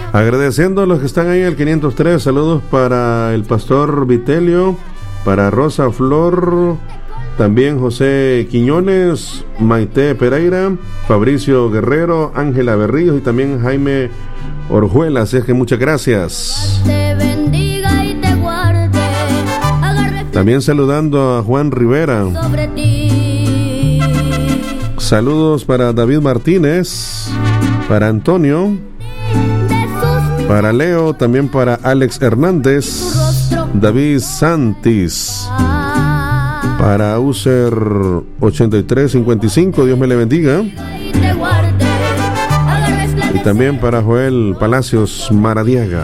Agradeciendo a los que están ahí en el 503. Saludos para el pastor Vitelio, para Rosa Flor, también José Quiñones, Maite Pereira, Fabricio Guerrero, Ángela Berríos y también Jaime Orjuela. Así es que muchas gracias. Te bendiga y te guarde. También saludando a Juan Rivera. Sobre ti. Saludos para David Martínez, para Antonio, para Leo, también para Alex Hernández, David Santis, para User 8355, Dios me le bendiga. Y también para Joel Palacios Maradiaga.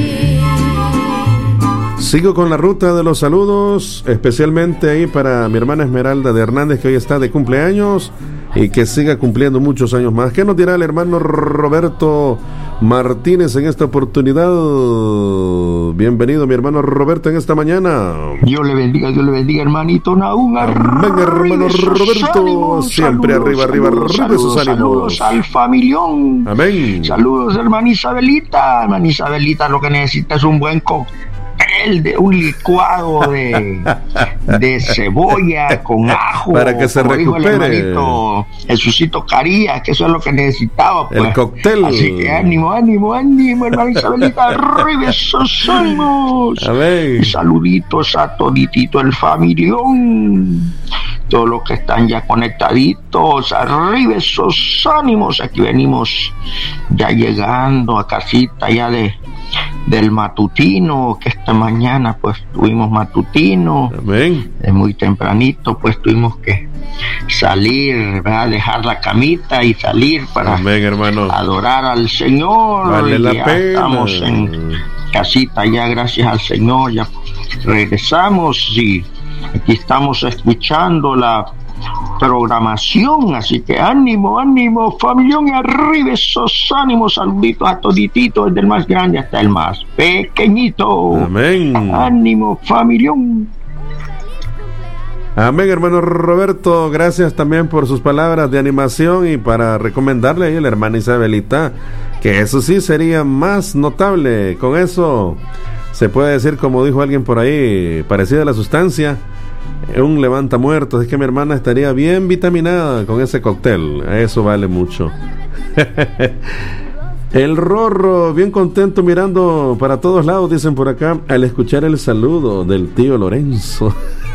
Sigo con la ruta de los saludos, especialmente ahí para mi hermana Esmeralda de Hernández, que hoy está de cumpleaños y que siga cumpliendo muchos años más. ¿Qué nos dirá el hermano Roberto Martínez en esta oportunidad? Bienvenido, mi hermano Roberto, en esta mañana. Dios le bendiga, hermanito Nahum. Amén, hermano Roberto. Ánimos, siempre saludos, arriba esos ánimos. Saludos al familión. Amén. Saludos, hermana Isabelita. Hermana Isabelita, lo que necesita es un buen cóctel, de un licuado de cebolla con ajo, para que se recupere. Dijo el hermanito Jesucito Carías, que eso es lo que necesitaba, pues. El cóctel. Así que ánimo, hermana Isabelita, arriba esos ánimos. Amén. Y saluditos a toditito el familión, todos los que están ya conectaditos, arriba esos ánimos. Aquí venimos ya llegando a casita ya del matutino, que esta mañana pues tuvimos matutino. Amén. Muy tempranito pues tuvimos que salir, ¿verdad? Dejar la camita y salir para Amén, hermano. Adorar al Señor. Vale la ya pena. Estamos en casita ya, gracias al Señor, ya regresamos y aquí estamos escuchando la programación, así que ánimo, familión, y arriba esos ánimos. Saluditos a todititos, desde el más grande hasta el más pequeñito. Amén. Ánimo, familión. Amén, hermano Roberto. Gracias también por sus palabras de animación y para recomendarle ahí a la hermana Isabelita, que eso sí sería más notable. Con eso se puede decir, como dijo alguien por ahí, parecida a la sustancia, un levanta muertos. Es que mi hermana estaría bien vitaminada con ese cóctel. Eso vale mucho. El Rorro, bien contento mirando para todos lados, dicen por acá, al escuchar el saludo del tío Lorenzo.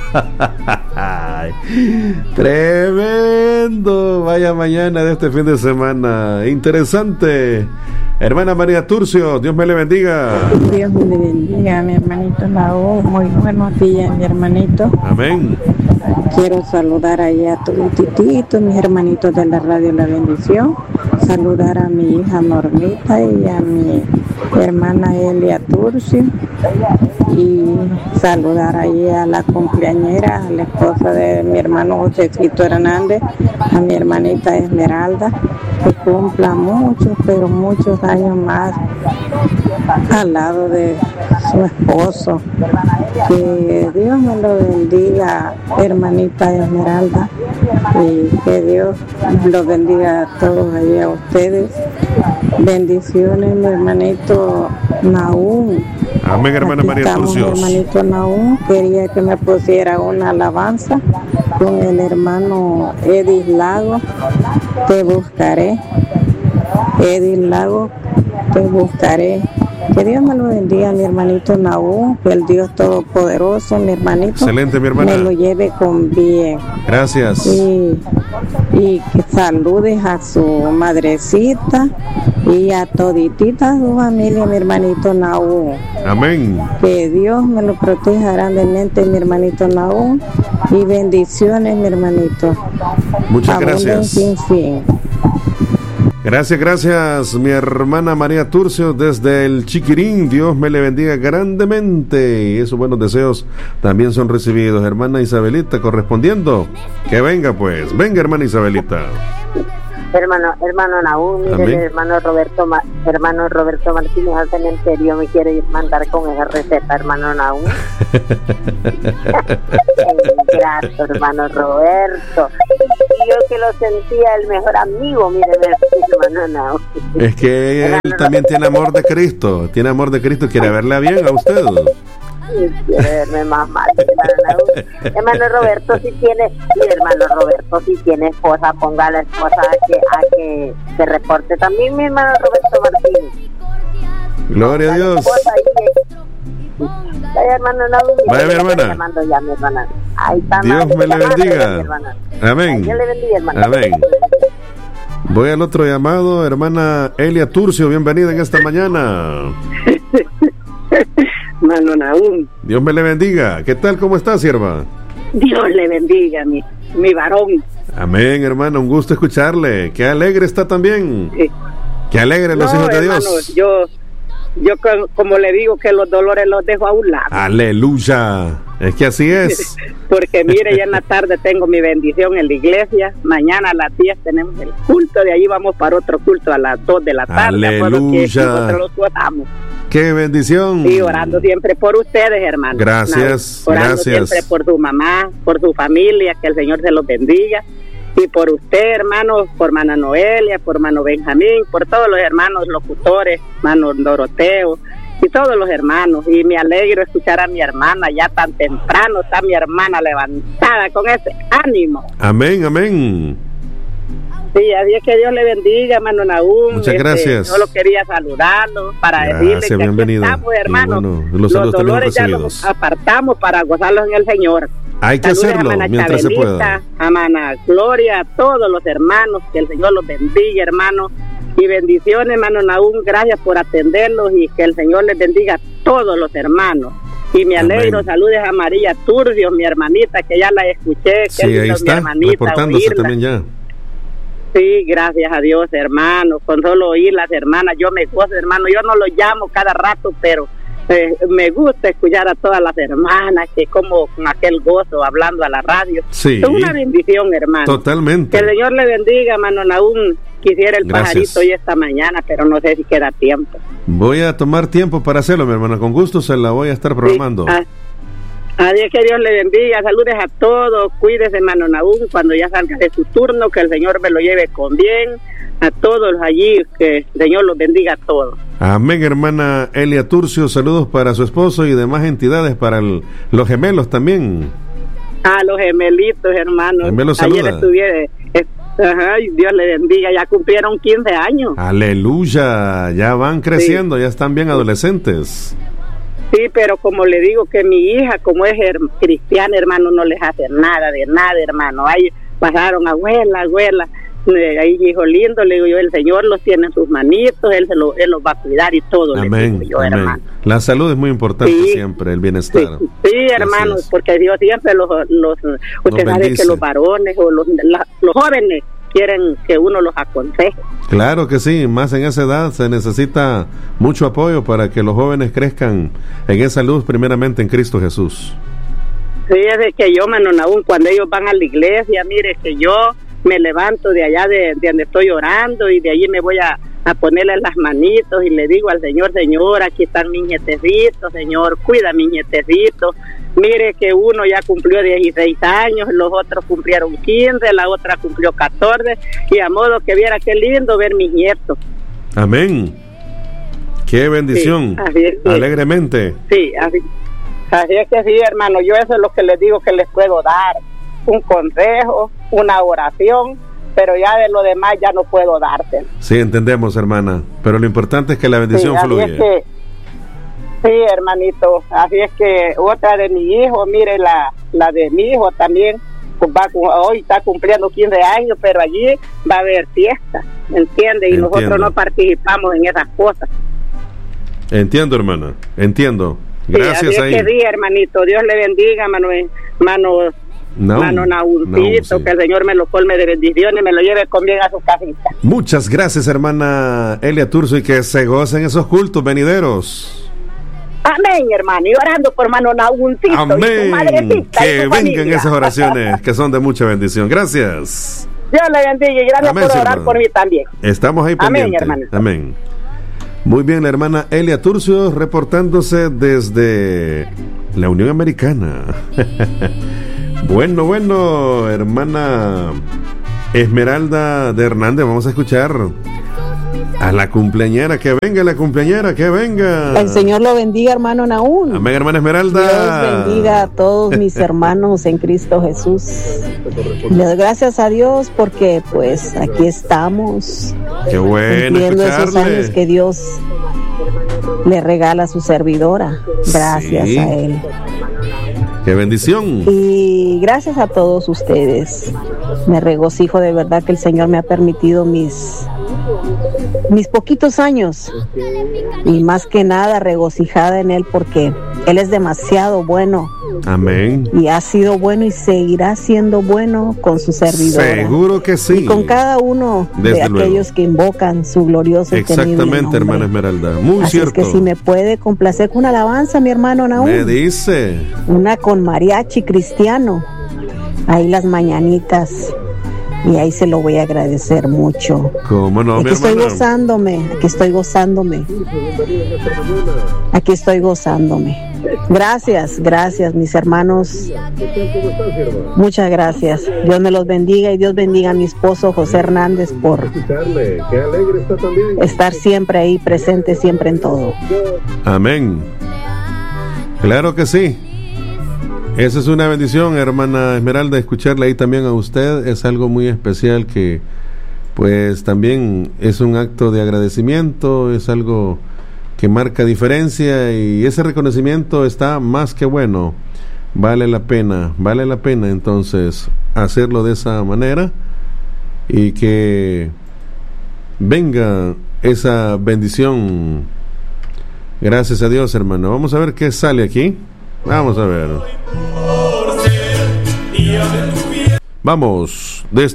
Tremendo. Vaya mañana de este fin de semana. Interesante. Hermana María Turcio, Dios me le bendiga. Dios me le bendiga, mi hermanito Nahum. Muy buenos días, mi hermanito. Amén. Quiero saludar allá a todos mis hermanitos de la radio La Bendición. Saludar a mi hija Normita y a mi hermana Elia Turcio. Y saludar allí a la cumpleañera, a la esposa de mi hermano Josecito Hernández, a mi hermanita Esmeralda, que cumpla muchos, pero muchos años más al lado de su esposo. Que Dios me lo bendiga, hermanita Esmeralda, y que Dios los bendiga a todos allí, a ustedes. Bendiciones, mi hermanito Nahum. Amén, hermana María Turcio. Mi hermanito Nahum quería que me pusiera una alabanza con el hermano Edis Lago. Te buscaré, Edis Lago, te buscaré. Que Dios me lo bendiga, mi hermanito Nahum, que el Dios Todopoderoso, mi hermanito, excelente, mi hermana, me lo lleve con bien. Gracias. Y que saludes a su madrecita y a toditita su familia, mi hermanito Nahum. Amén. Que Dios me lo proteja grandemente, mi hermanito Nahum, y bendiciones, mi hermanito. Muchas gracias. Sin fin. Gracias, mi hermana María Turcio desde el Chiquirín. Dios me le bendiga grandemente y esos buenos deseos también son recibidos. Hermana Isabelita, correspondiendo, que venga pues, venga hermana Isabelita. Hermano Nahum, el hermano Roberto Martínez al cementerio me quiere mandar con esa receta, hermano Nahum. Gracias, hermano Roberto. Y yo que lo sentía el mejor amigo, mire, hermano Naúm. Es que él también tiene amor de Cristo. Tiene amor de Cristo, quiere verle bien a usted. Quiere verme más mal, hermano Naúm. Hermano Roberto sí tiene, esposa, ponga a la esposa a que se reporte también, mi hermano Roberto Martínez. Gloria a Dios. Vaya, hermano Naúm. Vaya, mi hermana. Ya, mi hermana. Ahí está, Dios me le bendiga. Amén. Dios le bendiga, hermano. Amén. Voy al otro llamado, hermana Elia Turcio, bienvenida en esta mañana. Hermano Naúm. Dios me le bendiga. ¿Qué tal? ¿Cómo está, sierva? Dios le bendiga, mi varón. Amén, hermano, un gusto escucharle. Qué alegre está también. Sí. Qué alegre los hijos de hermano, Dios. Yo como le digo que los dolores los dejo a un lado. Aleluya. Es que así es. Porque mire, ya en la tarde tengo mi bendición en la iglesia. Mañana a las 10 tenemos el culto. De ahí vamos para otro culto a las 2 de la tarde. Aleluya. Nosotros los votamos. Qué bendición. Y orando siempre por ustedes, hermano. Gracias. Orando Gracias. siempre por su mamá, por su familia, que el Señor se los bendiga. Y por usted, hermano, por hermana Noelia, por hermano Benjamín, por todos los hermanos locutores, hermano Doroteo y todos los hermanos. Y me alegro escuchar a mi hermana, ya tan temprano está mi hermana levantada con ese ánimo. Amén, amén. Sí, así es que Dios le bendiga, hermano Naúm. Muchas gracias. Solo quería saludarlo para Gracias, decirle que bienvenido. aquí estamos, hermano. Bueno, los dolores ya los apartamos para gozarlos en el Señor. Hay que Saludes hacerlo a mientras se pueda. A Mana Gloria, a todos los hermanos, que el Señor los bendiga, hermano. Y bendiciones, hermano Naúm, gracias por atenderlos y que el Señor les bendiga a todos los hermanos. Y me alegro, saludes a María Turcio, mi hermanita, que ya la escuché. Sí, ahí está, mi hermanita, reportándose oírla. también ya. Sí, gracias a Dios, hermano. Con solo oír las hermanas, yo me gozo, hermano. Yo no lo llamo cada rato, pero me gusta escuchar a todas las hermanas, que como con aquel gozo hablando a la radio. Sí. Es una bendición, hermano. Totalmente. Que el Señor le bendiga, hermano Naúm. Quisiera el pajarito hoy esta mañana, pero no sé si queda tiempo. Voy a tomar tiempo para hacerlo, mi hermana. Con gusto se la voy a estar programando. Sí. Adiós, que Dios le bendiga, saludes a todos, cuídese, hermano Naúm, cuando ya salga de su turno, que el Señor me lo lleve con bien, a todos allí, que el Señor los bendiga a todos. Amén, hermana Elia Turcio, saludos para su esposo y demás entidades, para los gemelos también. Los gemelitos, hermano. Gemelos, ayer saluda. estuve, Dios le bendiga, ya cumplieron 15 años. Aleluya, ya van creciendo, ya están bien adolescentes. Sí, pero como le digo que mi hija, como es cristiana, hermano, no les hace nada, hermano. Ahí pasaron, abuela, ahí hijo lindo, le digo yo, el Señor los tiene en sus manitos, Él los va a cuidar y todo. Amén, le digo yo, amén. Hermano. La salud es muy importante siempre, el bienestar. Sí, hermano, porque Dios siempre usted sabe que los varones o los jóvenes quieren que uno los aconseje. Claro que sí, más en esa edad se necesita mucho apoyo para que los jóvenes crezcan en esa luz, primeramente en Cristo Jesús. Sí, es de que yo, hermano Naúm, cuando ellos van a la iglesia, mire que yo me levanto de allá de donde estoy orando y de allí me voy a ponerle las manitos y le digo al Señor, Señor, aquí están mis nietecitos, Señor, cuida mis nietecitos. Mire que uno ya cumplió 16 años, los otros cumplieron 15, la otra cumplió 14, y a modo que viera qué lindo ver mis nietos. Amén. Qué bendición. Sí, alegremente. Sí, así es que sí, hermano, yo eso es lo que les digo que les puedo dar, un consejo, una oración, pero ya de lo demás ya no puedo darte. Sí, entendemos, hermana, pero lo importante es que la bendición fluya. Sí, hermanito, así es que otra de mi hijo, mire, la de mi hijo también, pues hoy está cumpliendo 15 años, pero allí va a haber fiesta, ¿entiende? Y nosotros no participamos en esas cosas. Entiendo, hermana, entiendo. Gracias. Sí, así es que sí, hermanito, Dios le bendiga, hermano Naúmcito, que el Señor me lo colme de bendiciones y me lo lleve con bien a su casita. Muchas gracias, hermana Elia Turcio, y que se gocen esos cultos venideros. Amén, hermano, y orando por hermano Naúmcito. Amén. Y su madrecita, que y su vengan familia. Esas oraciones que son de mucha bendición. Gracias. Dios le bendiga y gracias. Amén, por orar por mí también. Estamos ahí pendientes. Amén, hermano. Amén. Muy bien, la hermana Elia Turcio reportándose desde la Unión Americana. Bueno, hermana Esmeralda de Hernández, vamos a escuchar A la cumpleañera, que venga la cumpleañera, que venga. El Señor lo bendiga, hermano Nahún. Amén, hermana Esmeralda. Dios bendiga a todos mis hermanos en Cristo Jesús. Le doy gracias a Dios porque pues aquí estamos. Qué bueno cumpliendo esos años que Dios le regala a su servidora. Gracias a Él. ¡Qué bendición! Y gracias a todos ustedes. Me regocijo de verdad que el Señor me ha permitido mis poquitos años. Y más que nada regocijada en Él porque Él es demasiado bueno. Amén. Y ha sido bueno y seguirá siendo bueno con su servidora. Seguro que sí. Y con cada uno de aquellos que invocan su glorioso y temible nombre. Exactamente, hermana Esmeralda. Muy Así cierto. Es que si me puede complacer con una alabanza, mi hermano Nahún. Me dice. Una con mariachi cristiano. Ahí las mañanitas. Y ahí se lo voy a agradecer mucho. ¿Cómo no, mi hermana? Aquí estoy gozándome. Gracias, mis hermanos. Muchas gracias. Dios me los bendiga y Dios bendiga a mi esposo José Hernández por estar siempre ahí, presente siempre en todo. Amén. Claro que sí. Esa es una bendición, hermana Esmeralda, escucharle ahí también a usted. Es algo muy especial que pues también es un acto de agradecimiento, es algo que marca diferencia y ese reconocimiento está más que bueno. Vale la pena entonces hacerlo de esa manera y que venga esa bendición. Gracias a Dios, hermano. Vamos a ver qué sale aquí. Vamos a ver. Vamos, de esta